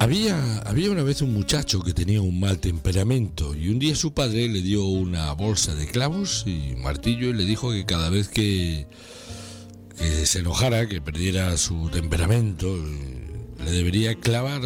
Había una vez un muchacho que tenía un mal temperamento y un día su padre le dio una bolsa de clavos y un martillo y le dijo que cada vez que se enojara, que perdiera su temperamento, le debería clavar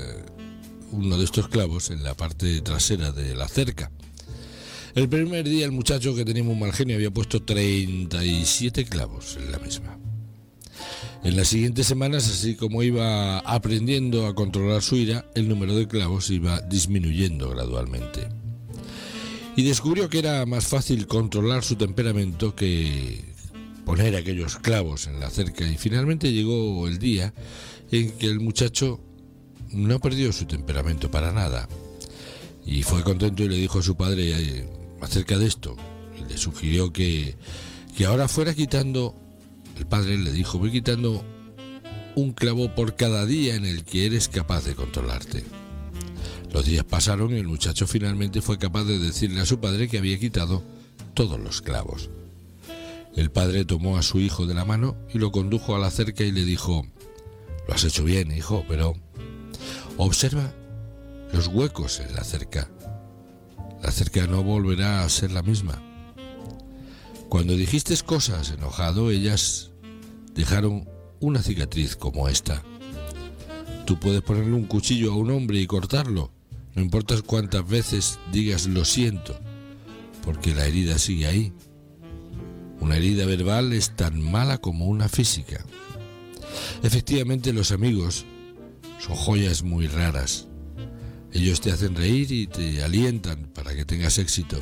uno de estos clavos en la parte trasera de la cerca. El primer día el muchacho, que tenía un mal genio, había puesto 37 clavos en la misma. En las siguientes semanas, así como iba aprendiendo a controlar su ira, el número de clavos iba disminuyendo gradualmente. Y descubrió que era más fácil controlar su temperamento que poner aquellos clavos en la cerca, y finalmente llegó el día en que el muchacho no perdió su temperamento para nada. Y fue contento y le dijo a su padre acerca de esto. Y le sugirió que ahora fuera quitando. El padre le dijo: voy quitando un clavo por cada día en el que eres capaz de controlarte. Los días pasaron y el muchacho finalmente fue capaz de decirle a su padre que había quitado todos los clavos. El padre tomó a su hijo de la mano y lo condujo a la cerca y le dijo: lo has hecho bien, hijo, pero observa los huecos en la cerca. La cerca no volverá a ser la misma. Cuando dijiste cosas enojado, ellas dejaron una cicatriz como esta. Tú puedes ponerle un cuchillo a un hombre y cortarlo, no importa cuántas veces digas lo siento, porque la herida sigue ahí. Una herida verbal es tan mala como una física. Efectivamente, los amigos son joyas muy raras. Ellos te hacen reír y te alientan para que tengas éxito.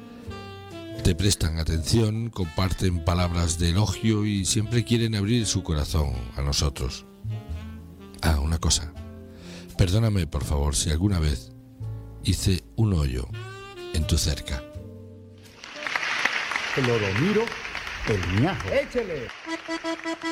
Te prestan atención, comparten palabras de elogio y siempre quieren abrir su corazón a nosotros. Una cosa. Perdóname, por favor, si alguna vez hice un hoyo en tu cerca. Cloromiro, el ñajo. ¡Échele!